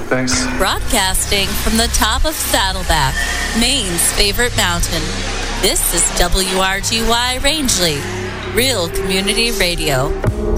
Thanks. Broadcasting from the top of Saddleback, Maine's favorite mountain. This is WRGY Rangeley, Real Community Radio.